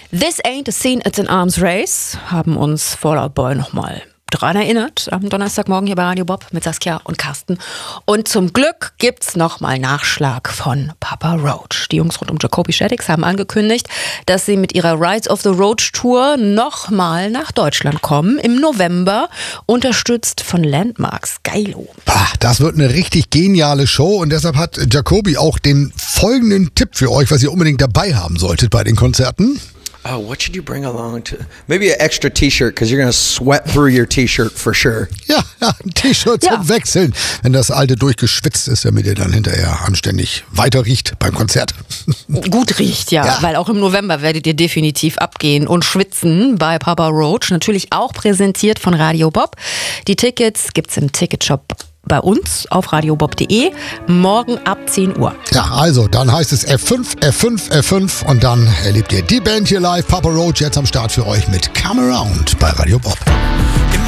This Ain't a Scene, It's an Arms Race haben uns Fall Out Boy nochmal daran erinnert, am Donnerstagmorgen hier bei Radio Bob mit Saskia und Carsten. Und zum Glück gibt's nochmal Nachschlag von Papa Roach. Die Jungs rund um Jacoby Shaddix haben angekündigt, dass sie mit ihrer Rise of the Roach Tour nochmal nach Deutschland kommen. Im November, unterstützt von Landmarks. Geilo. Das wird eine richtig geniale Show und deshalb hat Jacoby auch den folgenden Tipp für euch, was ihr unbedingt dabei haben solltet bei den Konzerten. Oh, what should you bring along to? Maybe an extra T-shirt, because you're going to sweat through your T-shirt for sure. Ja, ein T-Shirt zum Wechseln. Wenn das alte durchgeschwitzt ist, damit ihr dann hinterher anständig weiter riecht beim Konzert. Gut riecht, ja, weil auch im November werdet ihr definitiv abgehen und schwitzen bei Papa Roach. Natürlich auch präsentiert von Radio Bob. Die Tickets gibt's im Ticketshop bei uns auf radiobob.de, morgen ab 10 Uhr. Ja, also, dann heißt es F5, F5, F5 und dann erlebt ihr die Band hier live. Papa Roach jetzt am Start für euch mit Come Around bei Radio Bob.